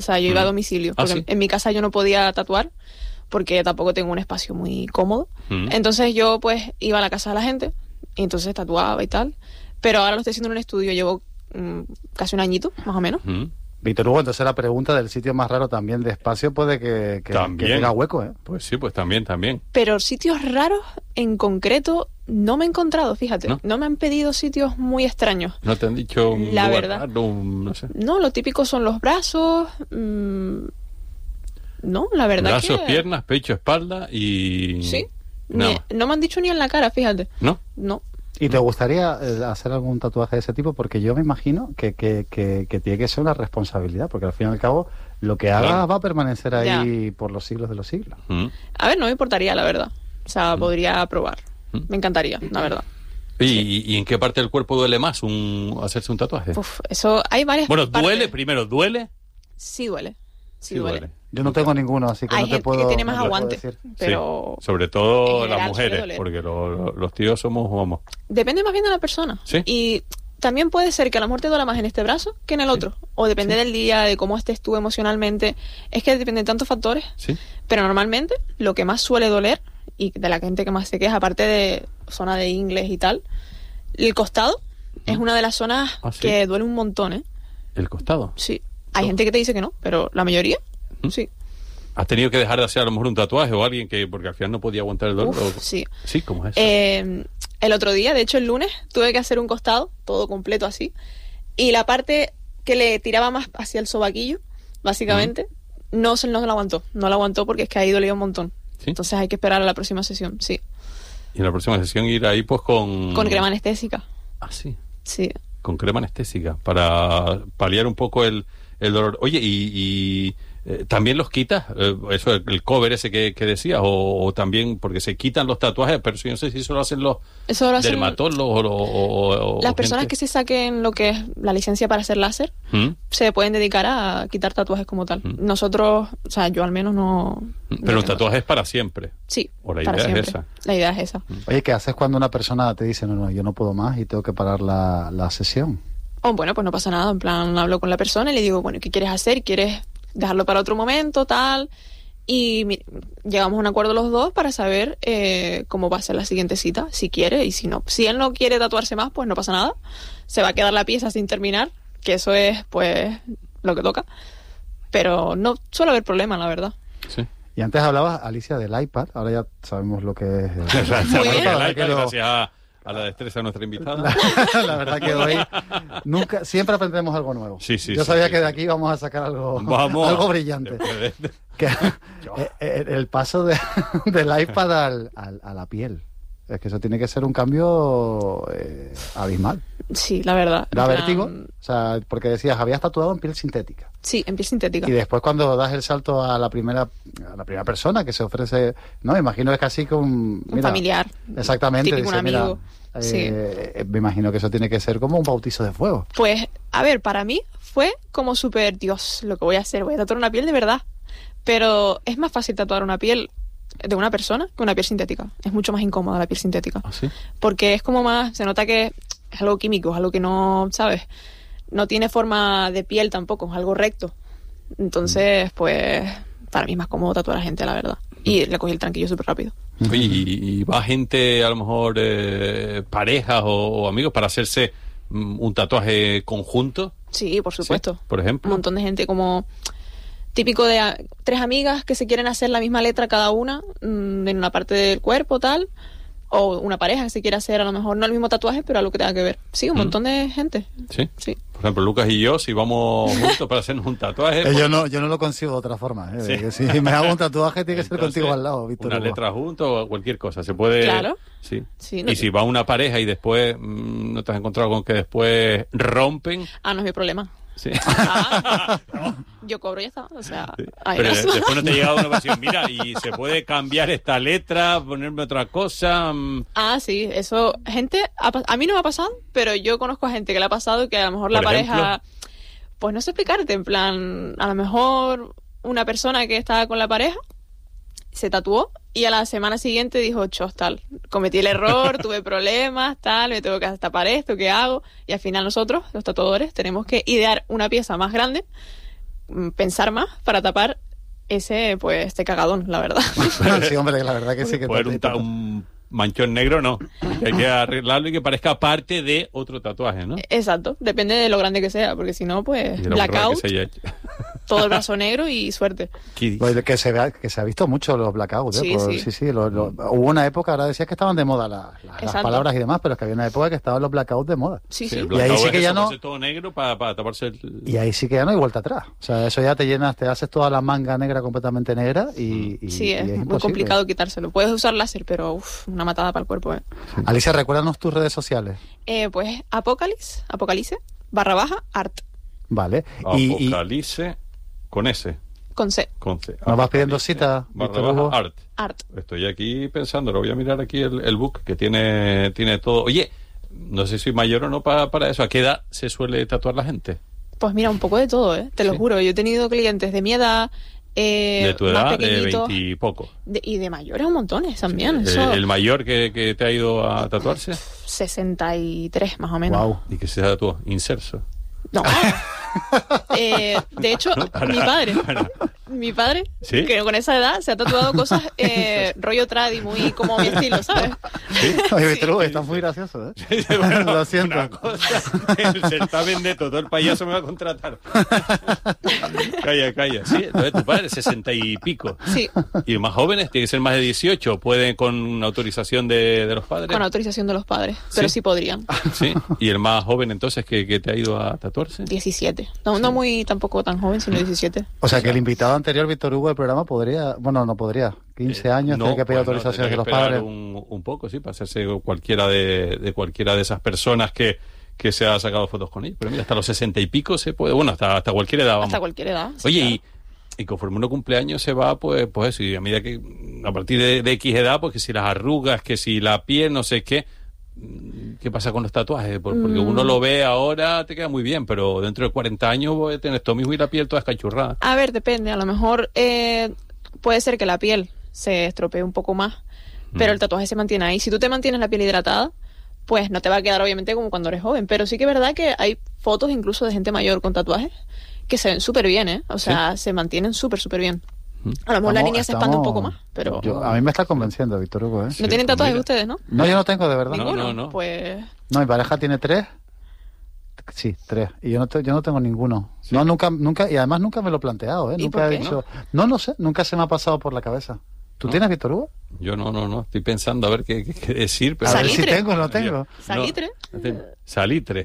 O sea, yo iba a domicilio, porque ¿sí? en mi casa yo no podía tatuar, porque tampoco tengo un espacio muy cómodo. Entonces yo pues iba a la casa de la gente, y entonces tatuaba y tal. Pero ahora lo estoy haciendo en un estudio, llevo casi un añito, más o menos. Víctor Hugo, entonces la pregunta del sitio más raro también de espacio puede que tenga hueco, ¿eh? Pues sí, pues también. Pero sitios raros en concreto no me he encontrado, fíjate. No me han pedido sitios muy extraños. ¿No te han dicho un la lugar verdad raro, no sé? No, lo típico son los brazos. No, la verdad brazos, que... piernas, pecho, espalda y... Sí. Nada. No me han dicho ni en la cara, fíjate. ¿No? No. ¿Y te gustaría hacer algún tatuaje de ese tipo? Porque yo me imagino que tiene que ser una responsabilidad, porque al fin y al cabo lo que hagas va a permanecer ahí por los siglos de los siglos. A ver, no me importaría, la verdad. O sea, podría probar. Me encantaría, la verdad. ¿Y en qué parte del cuerpo duele más hacerse un tatuaje? Eso hay varias Bueno, partes. ¿duele? Sí duele. Sí duele. duele. Yo no tengo ninguno, así que hay no te gente puedo que tiene más no te puedo aguante, decir. pero... Sí, sobre todo en las general suele mujeres, doler. porque los tíos somos, vamos... Depende más bien de la persona. ¿Sí? Y también puede ser que a lo mejor te duela más en este brazo que en el otro. O depende del día, de cómo estés tú emocionalmente. Es que depende de tantos factores. Sí. Pero normalmente lo que más suele doler, y de la gente que más se queja, aparte de zona de ingles y tal, el costado es una de las zonas que duele un montón, ¿eh? ¿El costado? Sí. Hay gente que te dice que no, pero la mayoría, sí. ¿Has tenido que dejar de hacer a lo mejor un tatuaje o alguien que, porque al final no podía aguantar el dolor? Sí. Sí, ¿cómo es eso? El otro día, de hecho el lunes, tuve que hacer un costado, todo completo así, y la parte que le tiraba más hacia el sobaquillo, básicamente, no la aguantó. No la aguantó porque es que ahí dolía un montón. ¿Sí? Entonces hay que esperar a la próxima sesión, sí. Y en la próxima sesión ir ahí pues con... Con crema anestésica. Ah, sí. Sí. Con crema anestésica, para paliar un poco el dolor. Oye, y ¿también los quitas? Eso, el cover ese que decías, o también, porque se quitan los tatuajes, pero yo no sé si eso lo hacen los dermatólogos o las personas gente que se saquen lo que es la licencia para hacer láser, se pueden dedicar a quitar tatuajes como tal. Nosotros, o sea, yo al menos no... Pero los tatuajes es para siempre. Sí, o la para idea siempre. es esa. La idea es esa. Oye, ¿qué haces cuando una persona te dice, no, yo no puedo más y tengo que parar la sesión? Bueno, pues no pasa nada, en plan, hablo con la persona y le digo, bueno, ¿qué quieres hacer? ¿Quieres dejarlo para otro momento, tal? Y llegamos a un acuerdo los dos para saber cómo va a ser la siguiente cita, si quiere y si no. Si él no quiere tatuarse más, pues no pasa nada. Se va a quedar la pieza sin terminar, que eso es, pues, lo que toca. Pero no suele haber problema, la verdad. Sí. Y antes hablabas, Alicia, del iPad, ahora ya sabemos lo que es Muy bien. Gracias a la destreza de nuestra invitada. La verdad que hoy siempre aprendemos algo nuevo. Sí, Yo sabía que de aquí vamos a sacar algo brillante. Que, el paso del iPad a la piel. Es que eso tiene que ser un cambio abismal. Sí, la verdad. ¿Da vértigo? O sea, porque decías, habías tatuado en piel sintética. Sí, en piel sintética. Y después cuando das el salto a la primera persona que se ofrece, no, me imagino es casi con un familiar. Exactamente. Típico, un amigo. Me imagino que eso tiene que ser como un bautizo de fuego. Pues, a ver, para mí fue como súper, Dios, lo que voy a hacer, voy a tatuar una piel de verdad. Pero es más fácil tatuar una piel de una persona que una piel sintética. Es mucho más incómoda la piel sintética. ¿Ah, sí? Porque es como más, se nota que es algo químico, es algo que no, ¿sabes? No tiene forma de piel tampoco, es algo recto. Entonces, pues, para mí es más cómodo tatuar a la gente, la verdad. Y le cogí el tranquillo súper rápido. Oye, ¿y va gente, a lo mejor, parejas o amigos para hacerse un tatuaje conjunto? Sí, por supuesto. ¿Sí? Por ejemplo. Un montón de gente como... Típico de 3 amigas que se quieren hacer la misma letra cada una en una parte del cuerpo, tal. O una pareja que se quiere hacer a lo mejor no el mismo tatuaje, pero algo que tenga que ver. Sí, un montón de gente. ¿Sí? Sí. Por ejemplo, Lucas y yo, si vamos juntos para hacernos un tatuaje... Yo no lo consigo de otra forma. ¿Sí? Que si me hago un tatuaje tiene que ser contigo al lado, Víctor. Una Hugo. letra juntos o cualquier cosa. Se puede... Claro. Sí. Sí, no y si va una pareja y después no te has encontrado con que después rompen... no es mi problema. Sí. Yo cobro y ya está. O sea, sí. Pero después no te llega una ocasión, mira, y se puede cambiar esta letra, ponerme otra cosa. Sí, eso, gente, a mí no me ha pasado, pero yo conozco a gente que le ha pasado que a lo mejor la pareja, pues no sé explicarte, en plan, a lo mejor una persona que estaba con la pareja se tatuó y a la semana siguiente dijo, chos, tal, cometí el error, tuve problemas, tal, me tengo que tapar esto, ¿qué hago? Y al final nosotros, los tatuadores, tenemos que idear una pieza más grande pensar más para tapar ese cagadón, la verdad. Sí, hombre, la verdad que sí que un manchón negro no. Hay que arreglarlo y que parezca parte de otro tatuaje, ¿no? Exacto, depende de lo grande que sea, porque si no, pues blackout, todo el brazo negro y suerte. Pues que se ha visto mucho los blackouts, sí. Hubo una época, ahora decías que estaban de moda las palabras y demás, pero es que había una época que estaban los blackouts de moda. Sí. Y ahí sí que ya no... todo negro para taparse Y ahí sí que ya no hay vuelta atrás. O sea, eso ya te haces toda la manga negra completamente negra y sí, es muy complicado quitárselo. Puedes usar láser, pero una matada para el cuerpo, ¿eh? Sí. Alicia, recuérdanos tus redes sociales. Pues Apocalice /art. Vale. Apocalice con S. Con C. ¿Nos vas pidiendo cita? /art. Estoy aquí pensando, lo voy a mirar aquí el book que tiene todo. Oye, no sé si soy mayor o no para eso. ¿A qué edad se suele tatuar la gente? Pues mira, un poco de todo, ¿eh? Te lo juro. Yo he tenido clientes de mi edad, de tu edad, de 20 y poco. Y de mayores un montones también. ¿El mayor que te ha ido a tatuarse? 63 más o menos. Wow. ¿Y qué se tatuó? ¿Inserso? No. De hecho, mi padre, ¿sí? que con esa edad se ha tatuado cosas rollo tradi, muy como mi estilo, ¿sabes? ¿Sí? Oye, Víctor, estás muy gracioso, ¿eh? Sí, bueno, lo siento. El certamen de todo el payaso me va a contratar. Calla. Sí, entonces tu padre, 60 y pico. Sí. ¿Y los más jóvenes tienen que ser más de 18? ¿Pueden con autorización de los padres? Con autorización de los padres, pero sí podrían. Sí. ¿Y el más joven entonces que te ha ido a tatuarse? 17. No muy tampoco tan joven, sino 17. O sea, que el invitado anterior, Víctor Hugo, del programa podría... Bueno, no podría. 15 años, tiene que pedir autorización de los padres. Un poco, sí, para hacerse cualquiera de esas personas que se ha sacado fotos con ellos. Pero mira, hasta los 60 y pico se puede... Bueno, hasta cualquier edad, vamos. Hasta cualquier edad, sí. Oye, claro. Y conforme uno cumpleaños se va, pues eso, y a medida que... A partir de X edad, pues que si las arrugas, que si la piel, no sé qué... ¿Qué pasa con los tatuajes? Porque uno lo ve ahora, te queda muy bien, pero dentro de 40 años voy a tener esto mismo y la piel toda escachurrada. A ver, depende. A lo mejor puede ser que la piel se estropee un poco más, pero el tatuaje se mantiene ahí. Si tú te mantienes la piel hidratada, pues no te va a quedar obviamente como cuando eres joven. Pero sí que es verdad que hay fotos incluso de gente mayor con tatuajes que se ven súper bien, ¿eh? O sea, se mantienen súper bien. A lo mejor la línea se expande un poco más, pero... a mí me está convenciendo, Víctor Hugo, ¿eh? ¿No tienen tatuajes ustedes, no? No, yo no tengo, de verdad. No. Pues... No, mi pareja tiene 3. Sí, 3. Y yo no tengo ninguno. ¿Sí? No, nunca, y además nunca me lo he planteado, ¿eh? Nunca he dicho... No sé, nunca se me ha pasado por la cabeza. ¿Tú tienes, Víctor Hugo? Yo no. Estoy pensando a ver qué decir. Pero... A ver si tengo o no tengo. ¿Salitre? Salitre.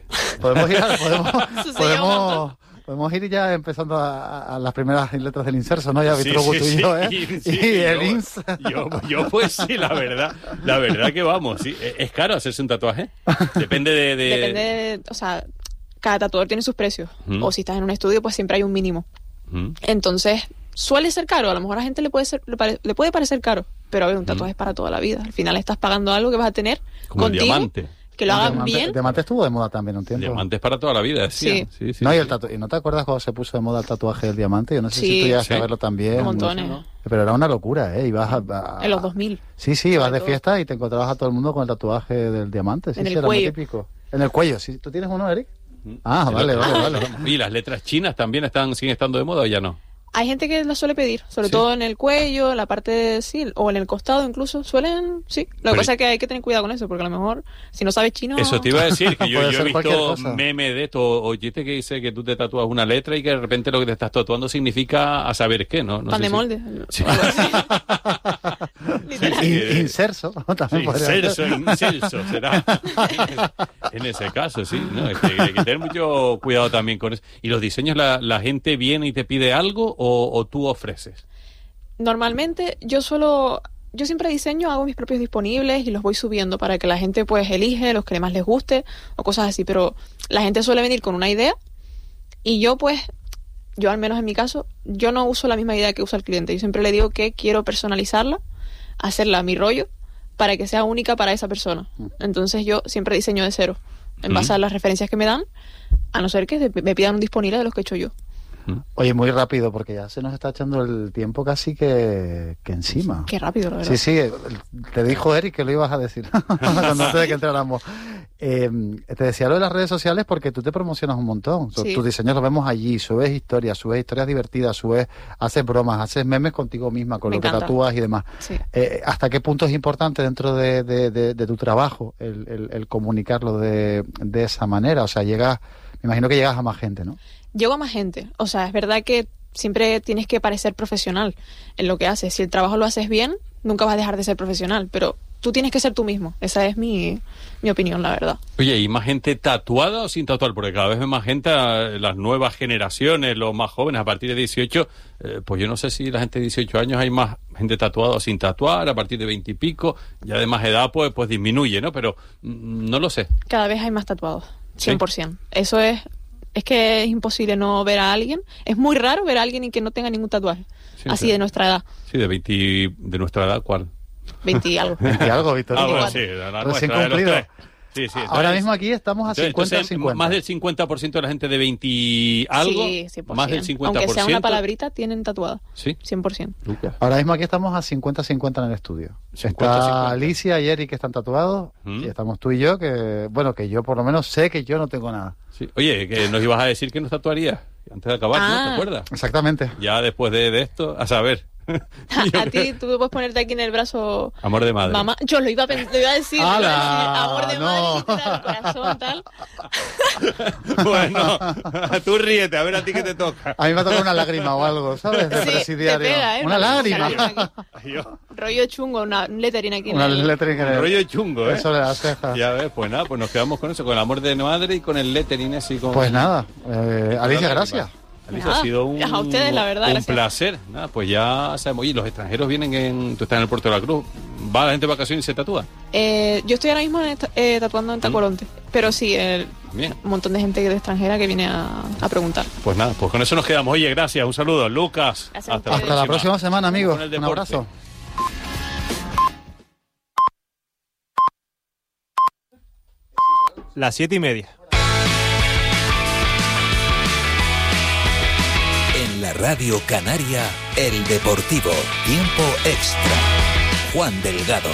Podemos ir ya empezando a las primeras letras del inserso, ¿no? Ya Víctor Hugo, tú y yo, ¿eh? Sí, y el ins. Yo pues sí, la verdad que vamos. Sí. ¿Es caro hacerse un tatuaje? Depende de... O sea, cada tatuador tiene sus precios. O si estás en un estudio, pues siempre hay un mínimo. Entonces, suele ser caro. A lo mejor a la gente le puede parecer caro. Pero a ver, un tatuaje es para toda la vida. Al final estás pagando algo que vas a tener como contigo. El diamante. Que lo hagan bien. Diamante estuvo de moda también un tiempo. Diamante es para toda la vida, sí. No, ¿y no te acuerdas cuando se puso de moda el tatuaje del diamante? Yo no sé si tú llegaste a verlo también. Montones. ¿no? Pero era una locura, ¿eh? Ibas en los 2000. Sí, ibas de fiesta y te encontrabas a todo el mundo con el tatuaje del diamante. Sí, en el era cuello. Muy típico. En el cuello, sí. ¿Tú tienes uno, Eric? Vale. ¿Y las letras chinas también siguen estando de moda o ya no? Hay gente que las suele pedir, sobre todo en el cuello, la parte o en el costado incluso, suelen, sí. Lo que pasa es que hay que tener cuidado con eso, porque a lo mejor, si no sabes chino... Eso te iba a decir, que yo he visto memes de esto, oyete que dice que tú te tatúas una letra y que de repente lo que te estás tatuando significa a saber qué, ¿no? Pan de molde. Sí. Inserso. Inserso, será. En ese caso, sí. ¿No? Es que hay que tener mucho cuidado también con eso. ¿Y los diseños, la gente viene y te pide algo o tú ofreces? Normalmente yo siempre diseño, hago mis propios disponibles y los voy subiendo para que la gente pues elige los que más les guste o cosas así, pero la gente suele venir con una idea y yo al menos en mi caso, yo no uso la misma idea que usa el cliente. Yo siempre le digo que quiero personalizarla, hacerla a mi rollo para que sea única para esa persona. Entonces yo siempre diseño de cero en base a las referencias que me dan, a no ser que me pidan un disponible de los que he hecho yo. Oye, muy rápido, porque ya se nos está echando el tiempo casi que encima. Qué rápido, la verdad. Sí, te dijo Eric que lo ibas a decir antes de que entráramos. Te decía lo de las redes sociales porque tú te promocionas un montón. Sí. Tus diseños los vemos allí, subes historias divertidas, haces bromas, haces memes contigo misma, con Me lo que encanta. tatúas y demás. Sí. ¿Hasta qué punto es importante dentro de tu trabajo el comunicarlo de esa manera? O sea, me imagino que llegas a más gente, ¿no? Llego a más gente. O sea, es verdad que siempre tienes que parecer profesional en lo que haces. Si el trabajo lo haces bien, nunca vas a dejar de ser profesional, pero tú tienes que ser tú mismo. Esa es mi opinión, la verdad. Oye, ¿y más gente tatuada o sin tatuar? Porque cada vez hay más gente, las nuevas generaciones, los más jóvenes, a partir de 18, pues yo no sé si la gente de 18 años hay más gente tatuada o sin tatuar, a partir de 20 y pico, ya de más edad pues disminuye, ¿no? Pero no lo sé. Cada vez hay más tatuados, 100%. ¿Sí? Eso es que es imposible no ver a alguien. Es muy raro ver a alguien y que no tenga ningún tatuaje. Sí, así sí. de nuestra edad. Sí, de nuestra edad, ¿cuál? 20 y algo. 20 y algo, Víctor. Bueno, sí, la Recién nuestra, de los cumplido. tres. Sí, Ahora mismo aquí estamos a 50 Entonces, 50. más del 50% de la gente de 20 y algo, Sí, 100%. más del 50%. Aunque sea una palabrita, tienen tatuada. Sí. 100%. Lucas. Ahora mismo aquí estamos a 50-50 en el estudio. 50-50. Está Alicia y Eric que están tatuados, ¿Mm? y estamos tú y yo, que yo por lo menos sé que yo no tengo nada. Sí. Oye, que nos ibas a decir que nos tatuarías antes de acabar, ¿no? ¿Te acuerdas? Exactamente. Ya después de esto, a saber. A ti, tú puedes ponerte aquí en el brazo... Amor de madre. Mamá, yo lo iba a decir, ¡Hala! amor de No. madre, literal, corazón, tal. Bueno, tú ríete, a ver a ti qué te toca. A mí me ha tocado una lágrima o algo, ¿sabes? De Sí, presidiario. te pega, Una lágrima. Yo, Rollo chungo, un lettering aquí. Una en el- lettering en un el- rollo chungo, ¿eh? Eso de las cejas. Ya ves, pues nada, pues nos quedamos con eso, con el amor de madre y con el lettering así con... Pues nada, Alicia, gracias. Alicia, Nada, ha sido un, a ustedes, la verdad, un gracias. placer. Nada, pues ya sabemos. Y los extranjeros vienen tú estás en el Puerto de la Cruz. ¿Va la gente de vacaciones y se tatúa? Yo estoy ahora mismo tatuando en Tacoronte, pero sí, Bien. un montón de gente de extranjera que viene a preguntar. Pues nada, pues con eso nos quedamos. Oye, gracias, un saludo. Lucas, Gracias a hasta ustedes. Hasta la próxima semana, amigos. Con el Un deporte. abrazo. Las 7:30. En la Radio Canaria, El Deportivo, tiempo extra. Juan Delgado.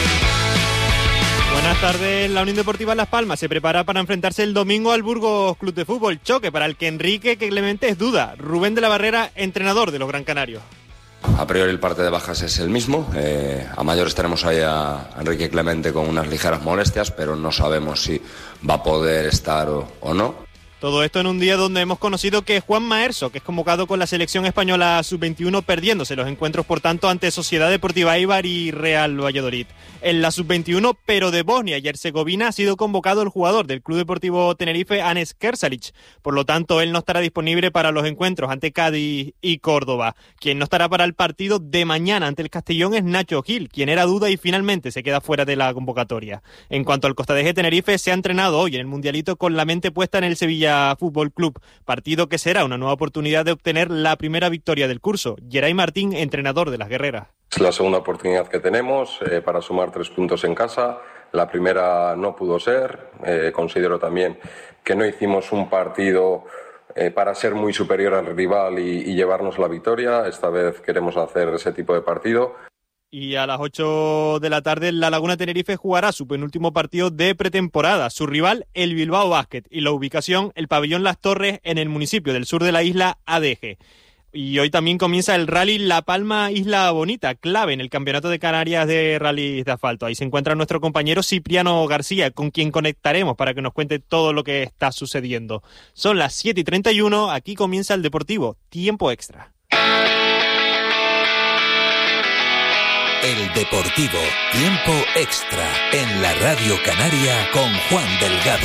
Buenas tardes. La Unión Deportiva Las Palmas se prepara para enfrentarse el domingo al Burgos Club de Fútbol. Choque para el que Enrique Clemente es duda. Rubén de la Barrera, entrenador de los Gran Canarios. A priori el parte de bajas es el mismo. A mayores tenemos ahí a Enrique Clemente con unas ligeras molestias, pero no sabemos si va a poder estar o no. Todo esto en un día donde hemos conocido que Juan Maerso, que es convocado con la selección española sub-21, perdiéndose los encuentros, por tanto, ante Sociedad Deportiva Eibar y Real Valladolid. En la sub-21, pero de Bosnia y Herzegovina, ha sido convocado el jugador del Club Deportivo Tenerife, Anes Kersalic. Por lo tanto, él no estará disponible para los encuentros ante Cádiz y Córdoba. Quien no estará para el partido de mañana ante el Castellón es Nacho Gil, quien era duda y finalmente se queda fuera de la convocatoria. En cuanto al Costa de G, Tenerife se ha entrenado hoy en el Mundialito con la mente puesta en el Sevilla Fútbol Club, partido que será una nueva oportunidad de obtener la primera victoria del curso. Geray Martín, entrenador de las guerreras. Es la segunda oportunidad que tenemos para sumar 3 puntos en casa. La primera no pudo ser. Considero también que no hicimos un partido para ser muy superior al rival y llevarnos la victoria. Esta vez queremos hacer ese tipo de partido. Y a las 8 de la tarde, la Laguna Tenerife jugará su penúltimo partido de pretemporada. Su rival, el Bilbao Basket. Y la ubicación, el Pabellón Las Torres, en el municipio del sur de la isla, ADG. Y hoy también comienza el rally La Palma Isla Bonita, clave en el Campeonato de Canarias de Rally de Asfalto. Ahí se encuentra nuestro compañero Cipriano García, con quien conectaremos para que nos cuente todo lo que está sucediendo. Son las 7:31, aquí comienza el Deportivo, tiempo extra. El Deportivo, tiempo extra. En la Radio Canaria con Juan Delgado.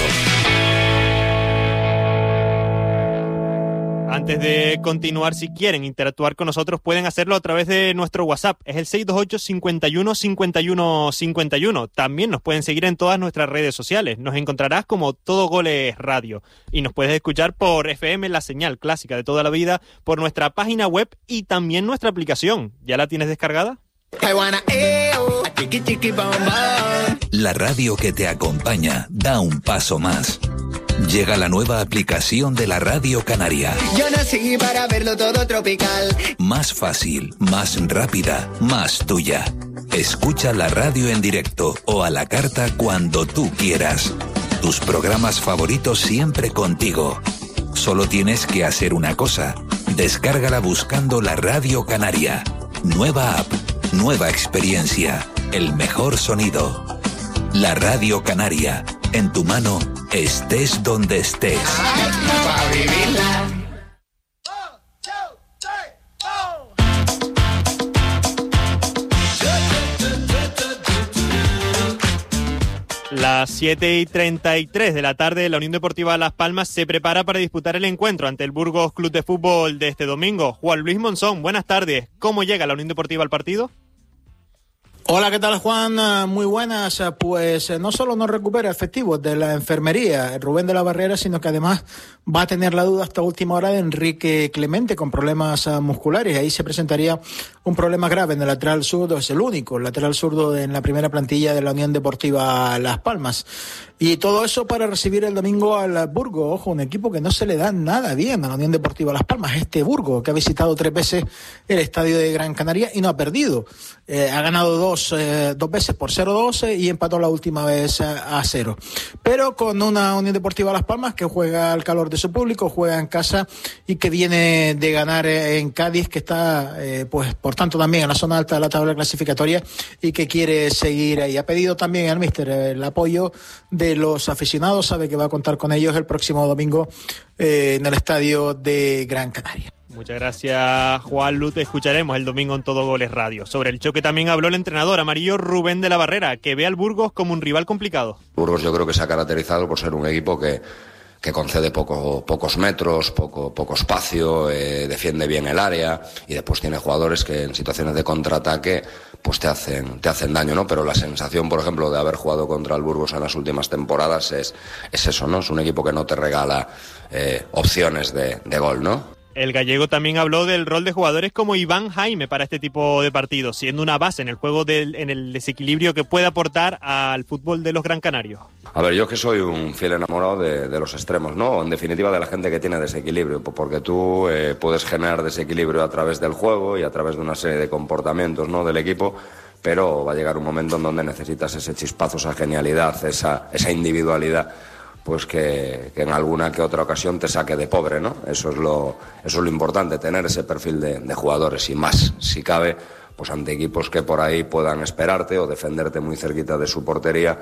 Antes de continuar, si quieren interactuar con nosotros, pueden hacerlo a través de nuestro WhatsApp. Es el 628 51 51 51. También nos pueden seguir en todas nuestras redes sociales. Nos encontrarás como Todo Goles Radio. Y nos puedes escuchar por FM, la señal clásica de toda la vida, por nuestra página web y también nuestra aplicación. ¿Ya la tienes descargada? La radio que te acompaña da un paso más. Llega la nueva aplicación de la Radio Canaria. Yo nací para verlo todo tropical. Más fácil, más rápida, más tuya. Escucha la radio en directo o a la carta cuando tú quieras. tus programas favoritos siempre contigo. Solo tienes que hacer una cosa. Descárgala buscando La Radio Canaria. Nueva app, nueva experiencia, el mejor sonido. La Radio Canaria. En tu mano, estés donde estés. Pa' vivirla. Las 7:33 de la tarde, la Unión Deportiva Las Palmas se prepara para disputar el encuentro ante el Burgos Club de Fútbol de este domingo. Juan Luis Monzón, buenas tardes. ¿Cómo llega la Unión Deportiva al partido? Hola, ¿qué tal, Juan? Muy buenas. Pues no solo no recupera efectivos de la enfermería Rubén de la Barrera, sino que además va a tener la duda hasta última hora de Enrique Clemente con problemas musculares. Ahí se presentaría un problema grave en el lateral zurdo, es el único lateral zurdo en la primera plantilla de la Unión Deportiva Las Palmas. Y todo eso para recibir el domingo al Burgos, ojo, un equipo que no se le da nada bien a la Unión Deportiva Las Palmas. Este Burgos, que ha visitado 3 veces el estadio de Gran Canaria y no ha perdido. Ha ganado dos veces por 0-2 y empató la última vez a 0. Pero con una Unión Deportiva Las Palmas que juega al calor de su público, juega en casa y que viene de ganar en Cádiz, que está, pues por tanto, también en la zona alta de la tabla clasificatoria y que quiere seguir ahí. Ha pedido también al míster el apoyo de los aficionados, sabe que va a contar con ellos el próximo domingo en el estadio de Gran Canaria. Muchas gracias, Juan Lu. Te escucharemos el domingo en Todo Goles Radio. Sobre el choque también habló el entrenador amarillo Rubén de la Barrera, que ve al Burgos como un rival complicado. Burgos yo creo que se ha caracterizado por ser un equipo que concede pocos metros, poco espacio, defiende bien el área y después tiene jugadores que en situaciones de contraataque pues te hacen daño, ¿no? Pero la sensación, por ejemplo, de haber jugado contra el Burgos en las últimas temporadas es eso, ¿no? Es un equipo que no te regala opciones de gol, ¿no? El gallego también habló del rol de jugadores como Iván Jaime para este tipo de partidos, siendo una base en el juego en el desequilibrio que puede aportar al fútbol de los Gran Canarios. A ver, yo que soy un fiel enamorado de los extremos, ¿no? En definitiva, de la gente que tiene desequilibrio, porque tú puedes generar desequilibrio a través del juego y a través de una serie de comportamientos, ¿no?, del equipo, pero va a llegar un momento en donde necesitas ese chispazo, esa genialidad, esa individualidad, pues que en alguna que otra ocasión te saque de pobre, ¿no? Eso es lo importante, tener ese perfil de jugadores y más, si cabe, pues ante equipos que por ahí puedan esperarte o defenderte muy cerquita de su portería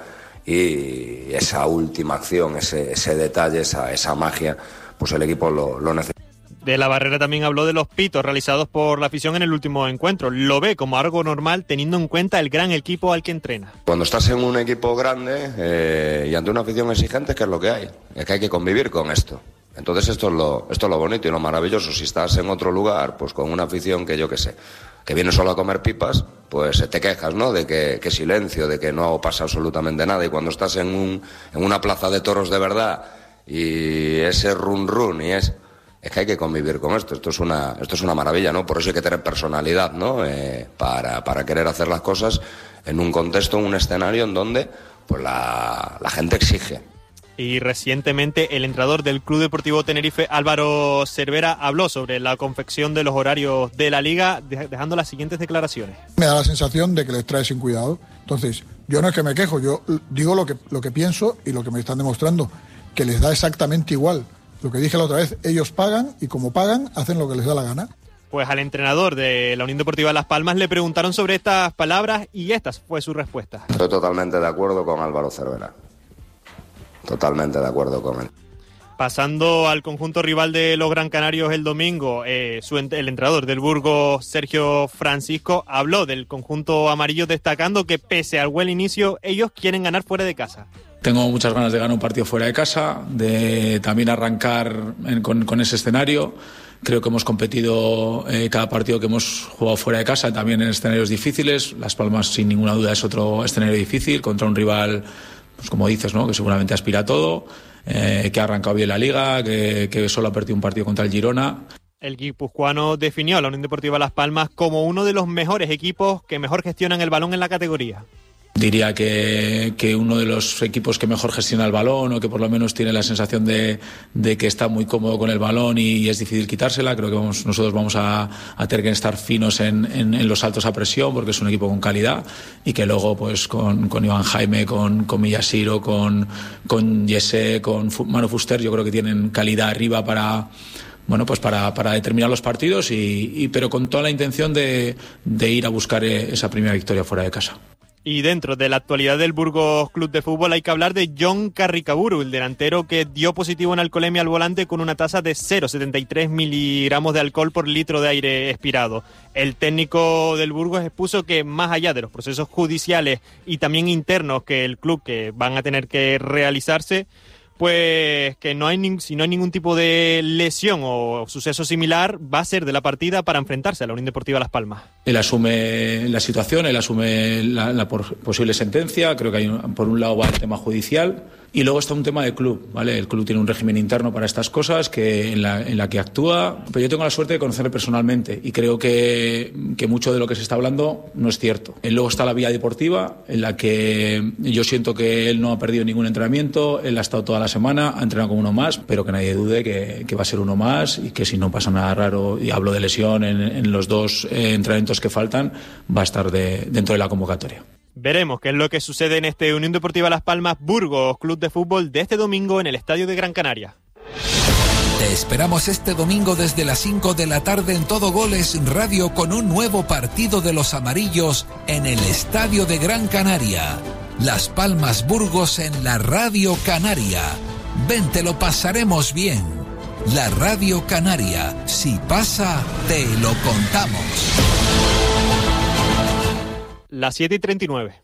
y esa última acción, ese detalle, esa magia, pues el equipo lo necesita. De la Barrera también habló de los pitos realizados por la afición en el último encuentro. Lo ve como algo normal teniendo en cuenta el gran equipo al que entrena. Cuando estás en un equipo grande y ante una afición exigente, ¿qué es lo que hay? Es que hay que convivir con esto. Entonces esto es lo bonito y lo maravilloso. Si estás en otro lugar, pues con una afición que yo qué sé, que viene solo a comer pipas, pues te quejas, ¿no? De que silencio, de que no pasa absolutamente nada. Y cuando estás en una plaza de toros de verdad y ese run y es que hay que convivir con esto. Esto es una maravilla, ¿no? Por eso hay que tener personalidad, ¿no? Para querer hacer las cosas en un contexto, en un escenario en donde pues la gente exige. Y recientemente el entrenador del Club Deportivo Tenerife, Álvaro Cervera, habló sobre la confección de los horarios de la Liga, dejando las siguientes declaraciones. Me da la sensación de que les trae sin cuidado. Entonces, yo no es que me quejo, yo digo lo que pienso y lo que me están demostrando, que les da exactamente igual. Lo que dije la otra vez, ellos pagan y como pagan, hacen lo que les da la gana. Pues al entrenador de la Unión Deportiva Las Palmas le preguntaron sobre estas palabras y esta fue su respuesta. Estoy totalmente de acuerdo con Álvaro Cervera. Totalmente de acuerdo con él. Pasando al conjunto rival de los Gran Canarios el domingo, el entrenador del Burgos, Sergio Francisco, habló del conjunto amarillo destacando que pese al buen inicio, ellos quieren ganar fuera de casa. Tengo muchas ganas de ganar un partido fuera de casa, de también arrancar con ese escenario. Creo que hemos competido cada partido que hemos jugado fuera de casa, también en escenarios difíciles. Las Palmas, sin ninguna duda, es otro escenario difícil contra un rival, pues como dices, ¿no?, que seguramente aspira a todo, que ha arrancado bien la Liga, que solo ha perdido un partido contra el Girona. El guipuzcoano definió a la Unión Deportiva Las Palmas como uno de los mejores equipos que mejor gestionan el balón en la categoría. diría que uno de los equipos que mejor gestiona el balón, o que por lo menos tiene la sensación de que está muy cómodo con el balón y es difícil quitársela. Creo que nosotros vamos a tener que estar finos en los saltos a presión, porque es un equipo con calidad, y que luego pues con Iván Jaime, con Millasiro, con Jesse, con Manu Fuster, yo creo que tienen calidad arriba para determinar los partidos, pero con toda la intención de ir a buscar esa primera victoria fuera de casa. Y dentro de la actualidad del Burgos Club de Fútbol hay que hablar de John Carricaburu, el delantero que dio positivo en alcoholemia al volante con una tasa de 0,73 miligramos de alcohol por litro de aire expirado. El técnico del Burgos expuso que más allá de los procesos judiciales y también internos que el club que van a tener que realizarse, pues que si no hay ningún tipo de lesión o suceso similar, va a ser de la partida para enfrentarse a la Unión Deportiva Las Palmas. Él asume la situación, él asume la posible sentencia. Creo que por un lado va el tema judicial y luego está un tema de club, ¿vale? El club tiene un régimen interno para estas cosas en la que actúa, pero yo tengo la suerte de conocerle personalmente y creo que mucho de lo que se está hablando no es cierto. Luego está la vía deportiva, en la que yo siento que él no ha perdido ningún entrenamiento, él ha estado toda la semana, ha entrenado con uno más, pero que nadie dude que va a ser uno más y que si no pasa nada raro, y hablo de lesión en los 2 entrenamientos que faltan, va a estar dentro de la convocatoria. Veremos qué es lo que sucede en este Unión Deportiva Las Palmas Burgos Club de Fútbol de este domingo en el Estadio de Gran Canaria. Te esperamos este domingo desde las 5 de la tarde en Todo Goles Radio con un nuevo partido de los amarillos en el Estadio de Gran Canaria. Las Palmas Burgos en la Radio Canaria. Ven, te lo pasaremos bien. La Radio Canaria. Si pasa, te lo contamos. Las 7:39.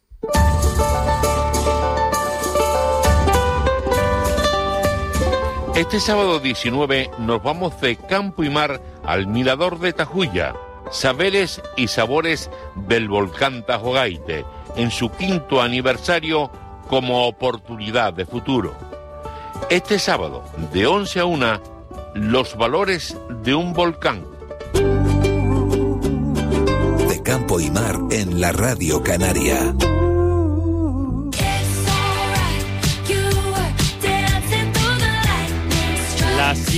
Este sábado 19 nos vamos de campo y mar al Mirador de Tajuya. Saberes y sabores del volcán Tajogaite, en su 5º aniversario como oportunidad de futuro. Este sábado, de 11 a 1, los valores de un volcán. De campo y mar en la Radio Canaria. Las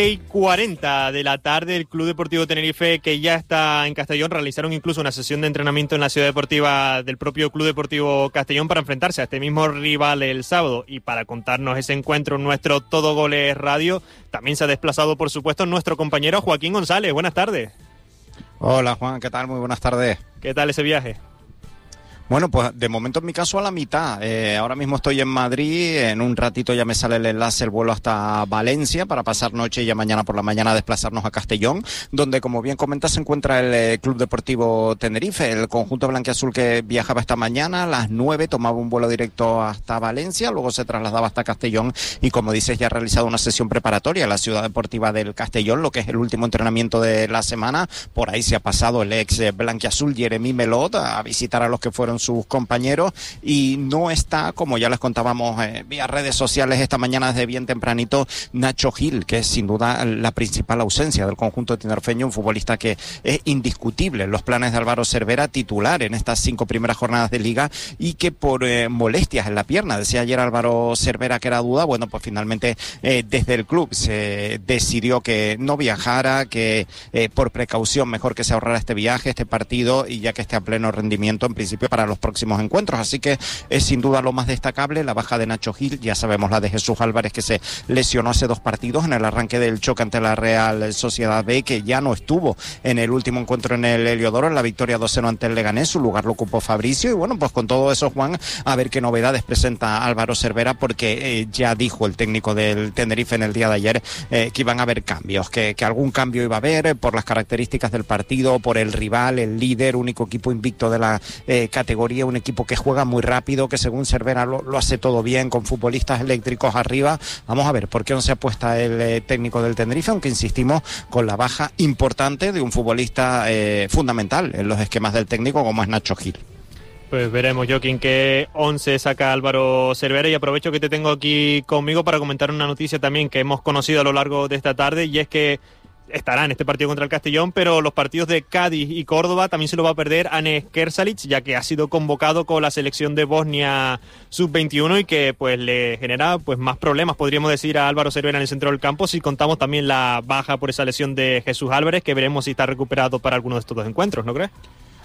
7:40 de la tarde, el Club Deportivo Tenerife, que ya está en Castellón, realizaron incluso una sesión de entrenamiento en la ciudad deportiva del propio Club Deportivo Castellón para enfrentarse a este mismo rival el sábado. Y para contarnos ese encuentro, nuestro Todo Goles Radio, también se ha desplazado, por supuesto, nuestro compañero Joaquín González. Buenas tardes. Hola Juan, ¿qué tal? Muy buenas tardes. ¿Qué tal ese viaje? Bueno, pues de momento en mi caso a la mitad. Ahora mismo estoy en Madrid, en un ratito ya me sale el enlace, el vuelo hasta Valencia para pasar noche y ya mañana por la mañana desplazarnos a Castellón, donde como bien comentas se encuentra el Club Deportivo Tenerife. El conjunto blanquiazul que viajaba esta mañana a las 9 tomaba un vuelo directo hasta Valencia, luego se trasladaba hasta Castellón y como dices ya ha realizado una sesión preparatoria en la ciudad deportiva del Castellón, lo que es el último entrenamiento de la semana. Por ahí se ha pasado el ex blanquiazul Jeremy Melot a visitar a los que fueron sus compañeros y no está, como ya les contábamos vía redes sociales esta mañana desde bien tempranito, Nacho Gil, que es sin duda la principal ausencia del conjunto tinerfeño, un futbolista que es indiscutible en los planes de Álvaro Cervera, titular en estas 5 primeras jornadas de liga y que por molestias en la pierna, decía ayer Álvaro Cervera que era duda, bueno pues finalmente desde el club se decidió que no viajara, que por precaución mejor que se ahorrara este viaje, este partido y ya que esté a pleno rendimiento en principio para los próximos encuentros, así que es sin duda lo más destacable la baja de Nacho Gil. Ya sabemos la de Jesús Álvarez, que se lesionó hace 2 partidos en el arranque del choque ante la Real Sociedad B, que ya no estuvo en el último encuentro en el Heliodoro, en la victoria 2-0 ante el Leganés. Su lugar lo ocupó Fabricio y bueno, pues con todo eso, Juan, a ver qué novedades presenta Álvaro Cervera, porque ya dijo el técnico del Tenerife en el día de ayer que iban a haber cambios, que algún cambio iba a haber por las características del partido, por el rival, el líder, único equipo invicto de la categoría, un equipo que juega muy rápido, que según Cervera lo hace todo bien, con futbolistas eléctricos arriba. Vamos a ver por qué no se apuesta el técnico del Tenerife, aunque insistimos con la baja importante de un futbolista fundamental en los esquemas del técnico como es Nacho Gil. Pues veremos, Joaquín, qué 11 saca Álvaro Cervera, y aprovecho que te tengo aquí conmigo para comentar una noticia también que hemos conocido a lo largo de esta tarde, y es que estará en este partido contra el Castellón, pero los partidos de Cádiz y Córdoba también se lo va a perder Anes Kersalic, ya que ha sido convocado con la selección de Bosnia sub-21 y que pues le genera pues más problemas, podríamos decir, a Álvaro Cervera en el centro del campo, si contamos también la baja por esa lesión de Jesús Álvarez, que veremos si está recuperado para alguno de estos dos encuentros, ¿no crees?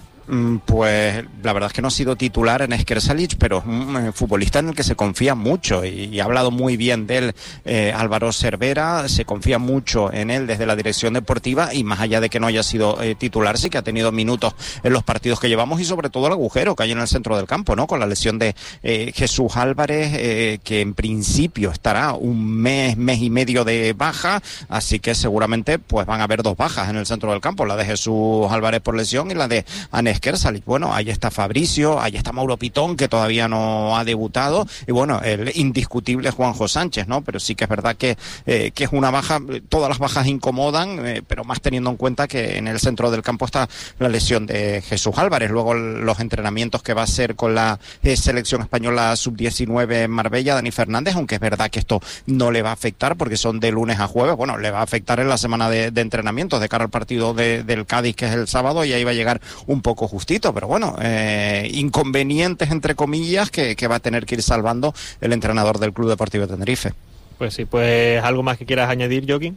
Pues la verdad es que no ha sido titular en Skersalic, pero es un futbolista en el que se confía mucho y ha hablado muy bien de él Álvaro Cervera, se confía mucho en él desde la dirección deportiva y más allá de que no haya sido titular, sí que ha tenido minutos en los partidos que llevamos y sobre todo el agujero que hay en el centro del campo, ¿no? Con la lesión de Jesús Álvarez, que en principio estará un mes y medio de baja, así que seguramente pues van a haber dos bajas en el centro del campo, la de Jesús Álvarez por lesión y la de Anes Kersalic. Bueno, ahí está Fabricio, ahí está Mauro Pitón, que todavía no ha debutado, y bueno, el indiscutible Juanjo Sánchez, ¿no? Pero sí que es verdad que es una baja, todas las bajas incomodan, pero más teniendo en cuenta que en el centro del campo está la lesión de Jesús Álvarez. Luego los entrenamientos que va a hacer con la selección española sub-19 en Marbella, Dani Fernández, aunque es verdad que esto no le va a afectar porque son de lunes a jueves, bueno, le va a afectar en la semana de entrenamientos de cara al partido del Cádiz, que es el sábado, y ahí va a llegar un poco justito, pero bueno, inconvenientes entre comillas que va a tener que ir salvando el entrenador del Club Deportivo Tenerife. Pues sí, pues algo más que quieras añadir, Joaquín.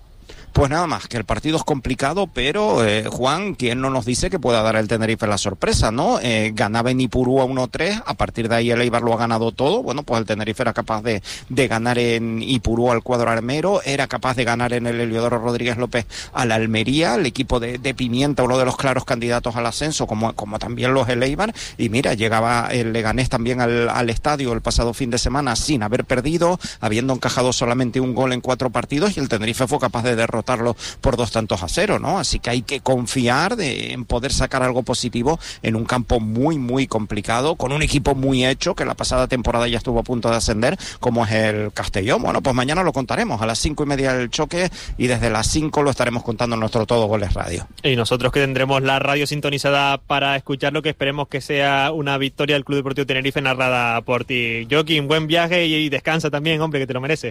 Pues nada más, que el partido es complicado, pero Juan, ¿quién no nos dice que pueda dar el Tenerife la sorpresa, no? Ganaba en Ipurúa 1-3, a partir de ahí el Eibar lo ha ganado todo. Bueno, pues el Tenerife era capaz de ganar en Ipurúa al cuadro armero, era capaz de ganar en el Heliodoro Rodríguez López al Almería, el equipo de Pimienta, uno de los claros candidatos al ascenso, como también los el Eibar, y mira, llegaba el Leganés también al estadio el pasado fin de semana sin haber perdido, habiendo encajado solamente un gol en 4 partidos, y el Tenerife fue capaz de derrotarlo por 2-0, ¿no? Así que hay que confiar en poder sacar algo positivo en un campo muy, muy complicado, con un equipo muy hecho, que la pasada temporada ya estuvo a punto de ascender, como es el Castellón. Bueno, pues mañana lo contaremos a las 5:30 del choque, y desde las 5 lo estaremos contando en nuestro Todo Goles Radio. Y nosotros que tendremos la radio sintonizada para escuchar lo que esperemos que sea una victoria del Club Deportivo Tenerife narrada por ti. Joaquín, buen viaje y descansa también, hombre, que te lo mereces.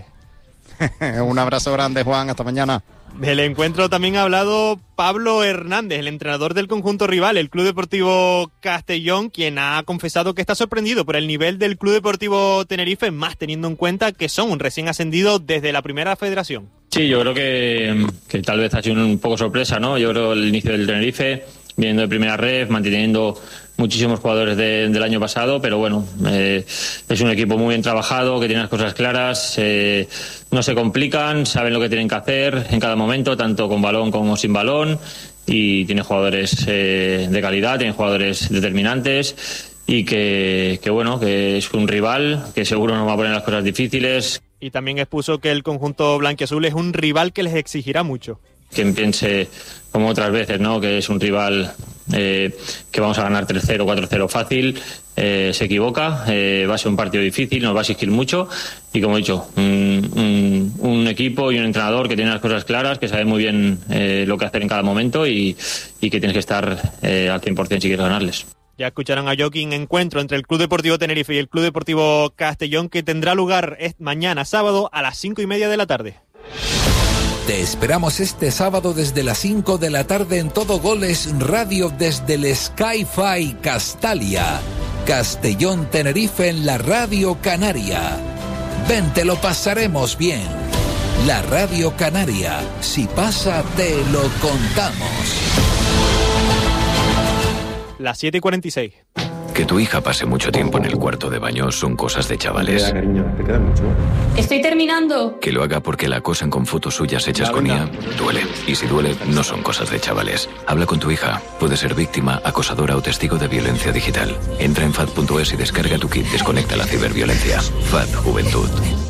Un abrazo grande, Juan, hasta mañana. Del encuentro también ha hablado Pablo Hernández, el entrenador del conjunto rival, el Club Deportivo Castellón, quien ha confesado que está sorprendido por el nivel del Club Deportivo Tenerife, más teniendo en cuenta que son un recién ascendido desde la primera federación. Sí, yo creo que tal vez ha sido un poco sorpresa, ¿no? Yo creo el inicio del Tenerife, viniendo de primera red, manteniendo muchísimos jugadores del año pasado, pero bueno, es un equipo muy bien trabajado, que tiene las cosas claras, no se complican, saben lo que tienen que hacer en cada momento, tanto con balón como sin balón, y tiene jugadores de calidad, tiene jugadores determinantes, y que bueno, que es un rival que seguro nos va a poner las cosas difíciles. Y también expuso que el conjunto blanquiazul es un rival que les exigirá mucho. Quien piense, como otras veces, ¿no?, que es un rival que vamos a ganar 3-0, 4-0 fácil, se equivoca. Va a ser un partido difícil, nos va a exigir mucho, y como he dicho, un equipo y un entrenador que tiene las cosas claras, que sabe muy bien lo que hacer en cada momento, y que tienes que estar al 100% si quieres ganarles. Ya escucharon a Joaquín. Encuentro entre el Club Deportivo Tenerife y el Club Deportivo Castellón, que tendrá lugar mañana sábado a las 5:30 de la tarde. Te esperamos este sábado desde las 5 de la tarde en Todo Goles Radio, desde el Sky-Fi Castalia, Castellón Tenerife, en la Radio Canaria. Ven, te lo pasaremos bien. La Radio Canaria, si pasa te lo contamos. Las 7:46. Que tu hija pase mucho tiempo en el cuarto de baño son cosas de chavales. Cariño, te queda mucho. Estoy terminando. Que lo haga porque la acosan con fotos suyas hechas con IA duele. Y si duele, no son cosas de chavales. Habla con tu hija. Puede ser víctima, acosadora o testigo de violencia digital. Entra en FAD.es y descarga tu kit. Desconecta la ciberviolencia. FAD Juventud.